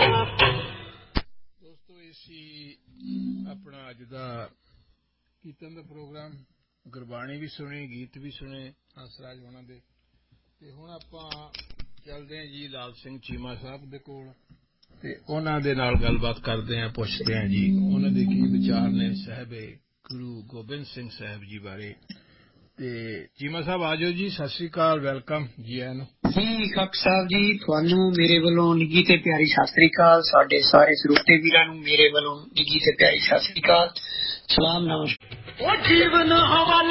ਦੋਸਤੋ ਇਹ ਸੀ ਆਪਣਾ ਅੱਜ ਦਾ ਕੀਰਤਨ ਦਾ ਪ੍ਰੋਗਰਾਮ। ਗੁਰਬਾਣੀ ਵੀ ਸੁਣੀ, ਗੀਤ ਵੀ ਸੁਣੇ ਹੰਸਰਾਜ ਹੋਣਾ ਦੇ। ਅਤੇ ਹੁਣ ਆਪਾਂ ਚੱਲਦੇ ਹਾਂ ਜੀ ਲਾਲ ਸਿੰਘ ਚੀਮਾ ਸਾਹਿਬ ਦੇ ਕੋਲ ਅਤੇ ਉਹਨਾਂ ਦੇ ਨਾਲ ਗੱਲਬਾਤ ਕਰਦੇ ਹਾਂ, ਪੁੱਛਦੇ ਹਾਂ ਜੀ ਉਹਨਾਂ ਦੇ ਕੀ ਵਿਚਾਰ ਨੇ ਸਾਹਿਬੇ ਗੁਰੂ ਗੋਬਿੰਦ ਸਿੰਘ ਸਾਹਿਬ ਜੀ ਬਾਰੇ। ਤੇ ਚੀਮਾ ਸਾਹਿਬ ਆ ਜਾਓ ਜੀ, ਸਤਿ ਸ੍ਰੀ ਅਕਾਲ, ਵੈਲਕਮ ਜੀ ਆਇਆਂ ਨੂੰ। ਜੀ ਖੱਕ ਸਾਹਿਬ ਜੀ, ਤੁਹਾਨੂੰ ਮੇਰੇ ਵੱਲੋਂ ਨਿੱਘੀ ਤੇ ਪਿਆਰੀ ਸਤਿ ਸ੍ਰੀ ਅਕਾਲ। ਸਾਡੇ ਸਾਰੇ ਸਰੋਤੇ ਵੀਰਾਂ ਨੂੰ ਮੇਰੇ ਵੱਲੋਂ ਨਿੱਘੀ ਤੇ ਪਿਆਰੀ ਸਤਿ ਸ੍ਰੀ ਅਕਾਲ, ਸਲਾਮ, ਨਮਸਕਾਰ।